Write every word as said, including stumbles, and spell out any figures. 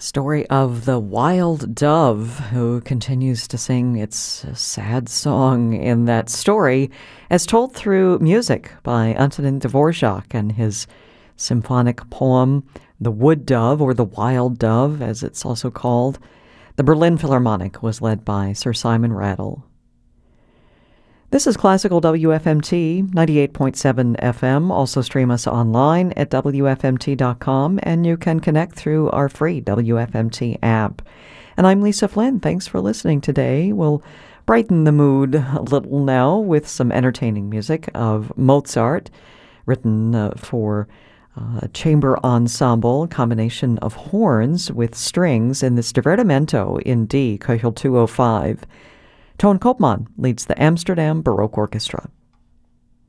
Story of the wild dove who continues to sing its sad song in that story as told through music by Antonin Dvorak and his symphonic poem, The Wood Dove, or The Wild Dove, as it's also called. The Berlin Philharmonic was led by Sir Simon Rattle. This is Classical W F M T, ninety-eight point seven F M. Also stream us online at W F M T dot com, and you can connect through our free W F M T app. And I'm Lisa Flynn. Thanks for listening today. We'll brighten the mood a little now with some entertaining music of Mozart, written uh, for uh, a chamber ensemble, combination of horns with strings in this Divertimento in D, Köchel two oh five. Toon Koopman leads the Amsterdam Baroque Orchestra.